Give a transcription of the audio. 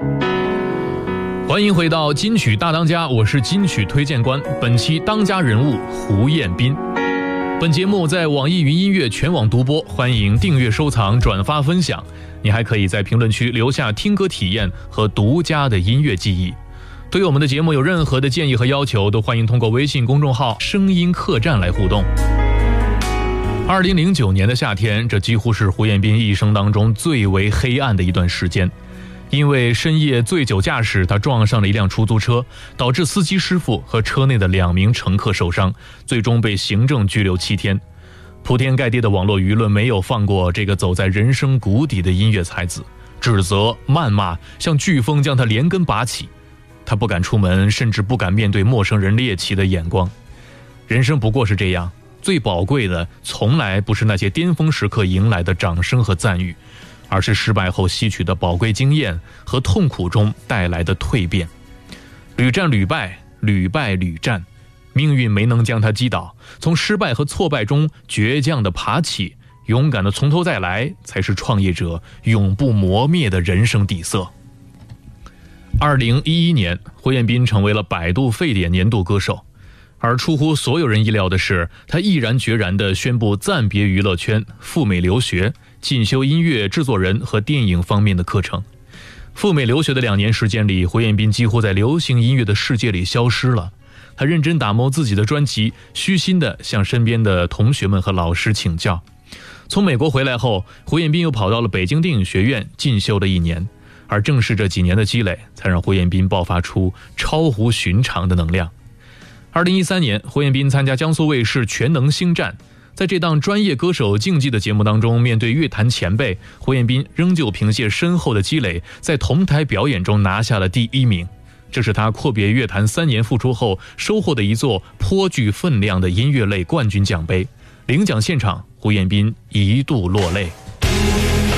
欢迎回到金曲大当家，我是金曲推荐官，本期当家人物胡彦斌。本节目在网易云音乐全网独播，欢迎订阅、收藏、转发、分享。你还可以在评论区留下听歌体验和独家的音乐记忆。对于我们的节目有任何的建议和要求，都欢迎通过微信公众号声音客栈来互动。2009年的夏天，这几乎是胡彦斌一生当中最为黑暗的一段时间。因为深夜醉酒驾驶，他撞上了一辆出租车，导致司机师傅和车内的2名乘客受伤，最终被行政拘留7天。铺天盖地的网络舆论没有放过这个走在人生谷底的音乐才子，指责、谩骂，像飓风将他连根拔起。他不敢出门，甚至不敢面对陌生人猎奇的眼光。人生不过是这样，最宝贵的从来不是那些巅峰时刻迎来的掌声和赞誉，而是失败后吸取的宝贵经验和痛苦中带来的蜕变。屡战屡败，屡败屡战，命运没能将他击倒，从失败和挫败中倔强地爬起，勇敢地从头再来，才是创业者永不磨灭的人生底色。2011年，胡彦斌成为了百度沸点年度歌手，而出乎所有人意料的是，他毅然决然地宣布暂别娱乐圈，赴美留学，进修音乐制作人和电影方面的课程。赴美留学的2年时间里，胡彦斌几乎在流行音乐的世界里消失了。他认真打磨自己的专辑，虚心地向身边的同学们和老师请教。从美国回来后，胡彦斌又跑到了北京电影学院进修了1年，而正是这几年的积累，才让胡彦斌爆发出超乎寻常的能量。2013年，胡彦斌参加江苏卫视全能星战，在这档专业歌手竞技的节目当中，面对乐坛前辈，胡彦斌仍旧凭借深厚的积累，在同台表演中拿下了第1名。这是他阔别乐坛3年复出后收获的一座颇具分量的音乐类冠军奖杯。领奖现场，胡彦斌一度落泪。